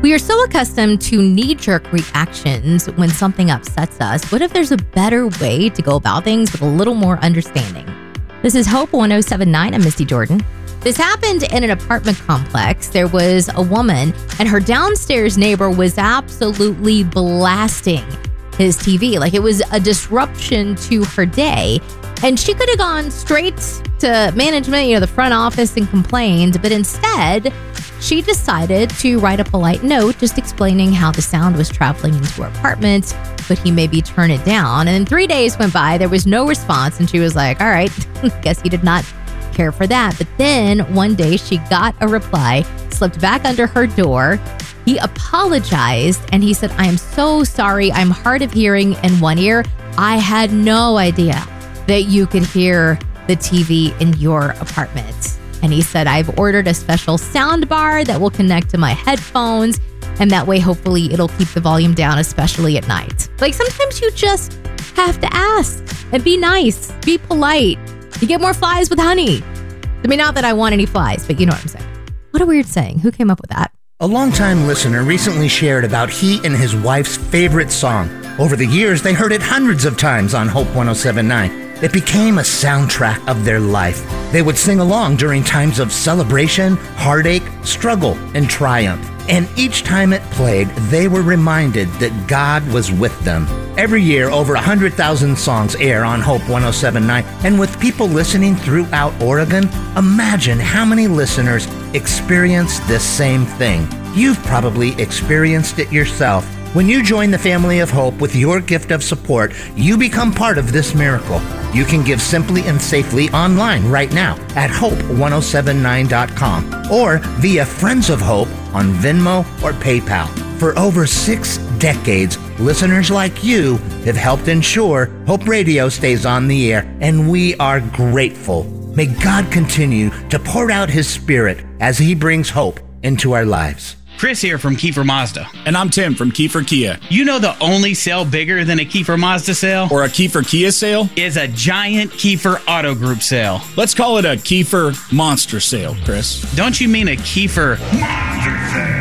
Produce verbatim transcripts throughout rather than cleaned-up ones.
We are so accustomed to knee-jerk reactions when something upsets us. What if there's a better way to go about things with a little more understanding? This is Hope one oh seven point nine. I'm Misty Jordan. This happened in an apartment complex. There was a woman, and her downstairs neighbor was absolutely blasting his T V. Like, it was a disruption to her day. And she could have gone straight to management, you know, the front office, and complained. But instead, she decided to write a polite note just explaining how the sound was traveling into her apartment. Could he maybe turn it down? And then three days went by. There was no response. And she was like, all right, guess he did not care for that. But then one day she got a reply, slipped back under her door. He apologized and he said, I am so sorry. I'm hard of hearing in one ear. I had no idea that you could hear the T V in your apartment. And he said, I've ordered a special sound bar that will connect to my headphones. And that way, hopefully, it'll keep the volume down, especially at night. Like, sometimes you just have to ask and be nice, be polite. You get more flies with honey. I mean, not that I want any flies, but you know what I'm saying. What a weird saying. Who came up with that? A longtime listener recently shared about he and his wife's favorite song. Over the years, they heard it hundreds of times on Hope one oh seven point nine. It became a soundtrack of their life. They would sing along during times of celebration, heartache, struggle, and triumph. And each time it played, they were reminded that God was with them. Every year, over one hundred thousand songs air on Hope one oh seven point nine. And with people listening throughout Oregon, imagine how many listeners experience this same thing. You've probably experienced it yourself. When you join the family of Hope with your gift of support, you become part of this miracle. You can give simply and safely online right now at hope one oh seven nine dot com or via Friends of Hope on Venmo or PayPal. For over six decades, listeners like you have helped ensure Hope Radio stays on the air, and we are grateful. May God continue to pour out His Spirit as He brings hope into our lives. Chris here from Kiefer Mazda. And I'm Tim from Kiefer Kia. You know the only sale bigger than a Kiefer Mazda sale? Or a Kiefer Kia sale? Is a giant Kiefer Auto Group sale. Let's call it a Kiefer Monster sale, Chris. Don't you mean a Kiefer Monster sale?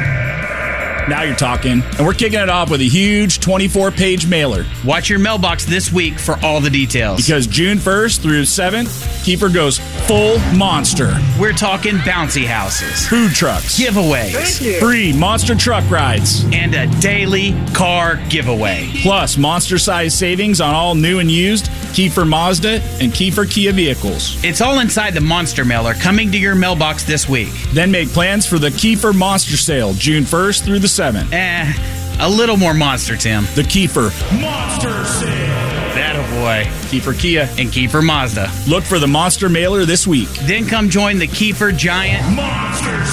Now you're talking. And we're kicking it off with a huge twenty-four page mailer. Watch your mailbox this week for all the details. Because June first through seventh, Kiefer goes full monster. We're talking bouncy houses, food trucks, giveaways, free monster truck rides, and a daily car giveaway. Plus monster-sized savings on all new and used Kiefer Mazda and Kiefer Kia vehicles. It's all inside the Monster Mailer coming to your mailbox this week. Then make plans for the Kiefer Monster Sale, June first through the seventh. Eh, a little more monster, Tim. The Kiefer Monster Sale. Attaboy. Kiefer Kia and Kiefer Mazda. Look for the Monster Mailer this week. Then come join the Kiefer Giant Monster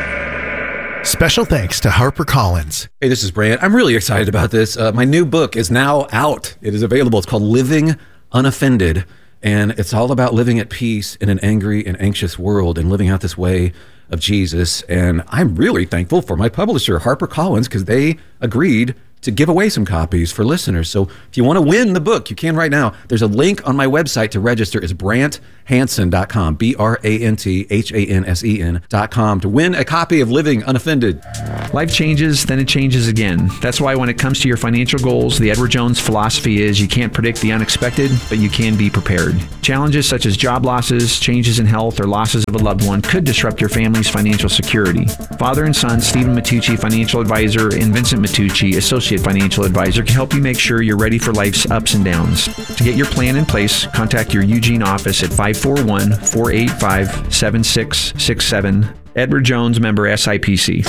Sale. Special thanks to HarperCollins. Hey, this is Brant. I'm really excited about this. Uh, my new book is now out. It is available. It's called Living Unoffended, and it's all about living at peace in an angry and anxious world and living out this way of Jesus. And I'm really thankful for my publisher, HarperCollins, because they agreed to give away some copies for listeners. So if you want to win the book, you can right now. There's a link on my website to register. It's brant hansen dot com, B R A N T H A N S E N dot com, to win a copy of Living Unoffended. Life changes, then it changes again. That's why when it comes to your financial goals, the Edward Jones philosophy is you can't predict the unexpected, but you can be prepared. Challenges such as job losses, changes in health, or losses of a loved one could disrupt your family's financial security. Father and son, Stephen Matucci, financial advisor, and Vincent Matucci, associate financial advisor, can help you make sure you're ready for life's ups and downs. To get your plan in place, contact your Eugene office at five four one, four eight five, seven six six seven. Edward Jones, member S I P C.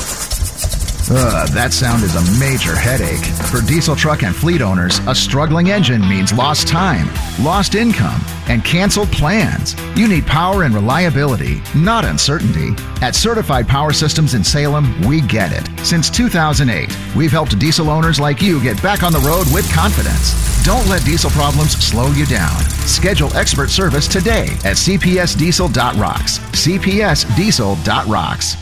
Ugh, that sound is a major headache. For diesel truck and fleet owners, a struggling engine means lost time, lost income, and canceled plans. You need power and reliability, not uncertainty. At Certified Power Systems in Salem, we get it. Since two thousand eight, we've helped diesel owners like you get back on the road with confidence. Don't let diesel problems slow you down. Schedule expert service today at c p s diesel dot rocks. c p s diesel dot rocks.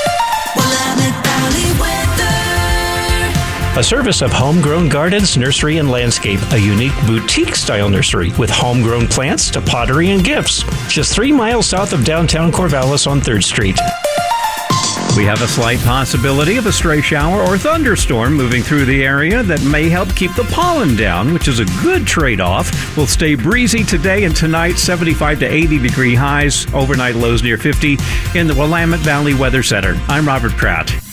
A service of Homegrown Gardens, Nursery and Landscape, a unique boutique-style nursery with homegrown plants to pottery and gifts. Just three miles south of downtown Corvallis on third Street. We have a slight possibility of a stray shower or thunderstorm moving through the area that may help keep the pollen down, which is a good trade-off. We'll stay breezy today and tonight, seventy-five to eighty degree highs, overnight lows near fifty in the Willamette Valley Weather Center. I'm Robert Pratt.